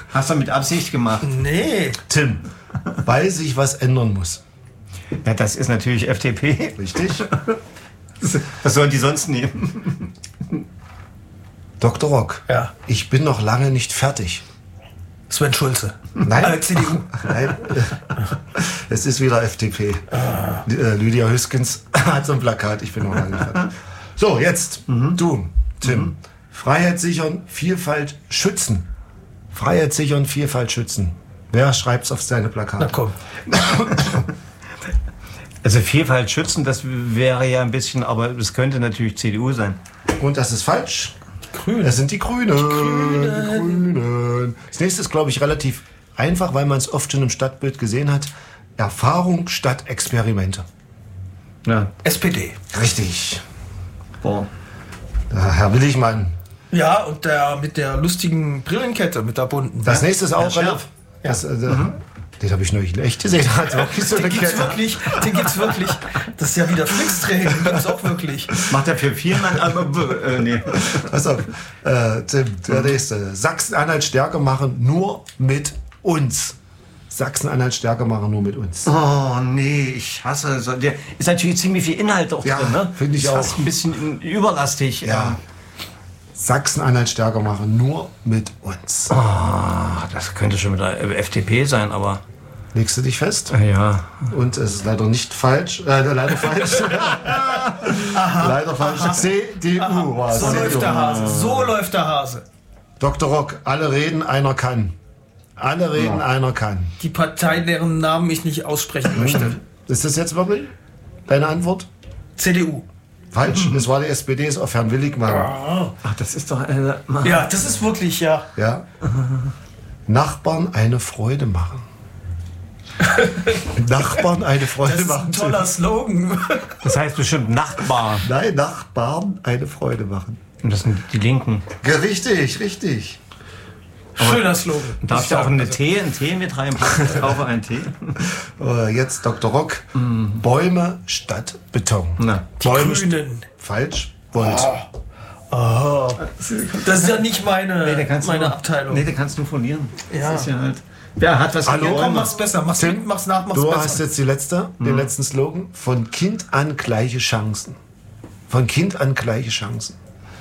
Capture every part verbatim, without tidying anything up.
Hast du mit Absicht gemacht? Nee. Tim, weil sich was ändern muss. Ja, das ist natürlich F D P. Richtig? Was sollen die sonst nehmen? Doktor Rock, Ja. ich bin noch lange nicht fertig. Sven Schulze. Nein. Äh, C D U. Nein, es ist wieder F D P. Ah. Lydia Hüskens hat so ein Plakat, ich bin noch lange nicht fertig. So, jetzt, mhm. du, Tim. Mhm. Freiheit sichern, Vielfalt schützen. Freiheit sichern, Vielfalt schützen. Wer schreibt's auf seine Plakate? Na komm. Also Vielfalt schützen, das wäre ja ein bisschen, aber es könnte natürlich C D U sein. Und das ist falsch. Grün. Das sind die Grünen. Die Grünen. Die Grünen. Das nächste ist, glaube ich, relativ einfach, weil man es oft schon im Stadtbild gesehen hat. Erfahrung statt Experimente. Ja. S P D. Richtig. Boah. Ja, Herr Willigmann. Ja, und der mit der lustigen Brillenkette, mit der bunten. Das ja? nächste ist auch Herr relativ. Ja. Das, äh, mhm. Den habe ich neulich in echt gesehen. Hat wirklich so Den eine gibt's Kette. wirklich, den gibt's wirklich. Das ist ja wieder Flixtrain, den gibt's auch wirklich. Macht er für vier Mann, aber äh, nee. Pass auf, äh, Tim, der nächste. Sachsen-Anhalt stärker machen, nur mit uns. Sachsen-Anhalt stärker machen, nur mit uns. Oh nee, ich hasse so. Der ist natürlich ziemlich viel Inhalt auch Ja, drin, ne? finde ich ist auch. fast ein bisschen überlastig. Ja. Sachsen-Anhalt stärker machen, nur mit uns. Oh, das könnte schon wieder F D P sein, aber. Legst du dich fest? Ja. Und es ist leider nicht falsch. Äh, leider falsch. Leider falsch. C D U war es. So läuft der Hase. So läuft der Hase. Doktor Rock, alle reden, einer kann. Alle reden, ja. einer kann. Die Partei, deren Namen ich nicht aussprechen möchte. Ist das jetzt wirklich deine Antwort? C D U. Falsch. Das war die S P D, ist auf Herrn Willigmann. Ach, das ist doch eine. Ja, das ist wirklich, ja. Ja. Nachbarn eine Freude machen. Nachbarn eine Freude Das ist machen. ein toller Slogan. Das heißt bestimmt Nachbar. Nein, Nachbarn eine Freude machen. Und das sind die Linken. Ja, richtig, richtig. Schöner Slogan. Darf ich auch eine Tee, einen Tee mit reinpacken? Ich kaufe einen Tee. Äh, Jetzt Doktor Rock. Mm. Bäume statt Beton. Na, Die Bäume Grünen. Falsch. Volt. Oh. Oh. Das ist ja nicht meine, Nee, da kannst meine du, Abteilung. Nee, da kannst du verlieren. Ja. Das ist ja halt. Wer hat was Hallo, gegen Komm, Bäume? mach's besser. Mach's Tim, mit, mach's nach, mach's Du besser. hast jetzt die letzte, den letzten Slogan. Von Kind an gleiche Chancen. Von Kind an gleiche Chancen.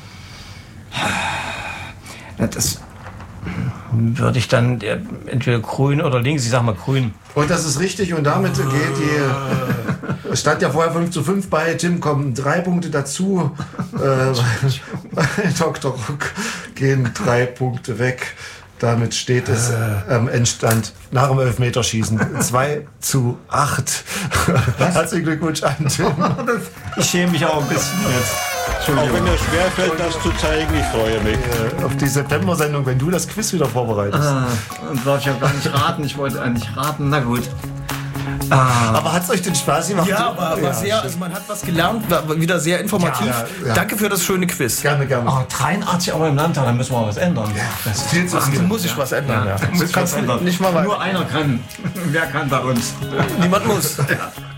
Das würde ich dann ja, entweder grün oder links. Ich sag mal grün. Und das ist richtig. Und damit geht die. Es stand ja vorher fünf zu fünf bei. Tim kommen drei Punkte dazu. Äh, bei Doktor Rock gehen drei Punkte weg. Damit steht es äh, am Endstand nach dem Elfmeterschießen zwei zu acht. Herzlichen Glückwunsch an Tim. Ich schäme mich auch ein bisschen jetzt. Auch wenn mir schwerfällt, das zu zeigen, ich freue mich. Äh, auf die September-Sendung, wenn du das Quiz wieder vorbereitest. Ah, und darf ich ja gar nicht raten. Ich wollte eigentlich raten. Na gut. Ah. Aber hat es euch den Spaß gemacht? Ja, aber, aber Ja, sehr, also man hat was gelernt, war wieder sehr informativ. Ja, ja. Danke für das schöne Quiz. Gerne, gerne. Oh, dreiundachtzig Euro im Landtag, da müssen wir was ändern. Das ist Viel zu Ach, viel. du musst ich was ändern. Ja, Ja. muss Du kannst was ändern. nicht mal weiter. Nur einer kann. Wer kann bei uns? Niemand muss. Ja.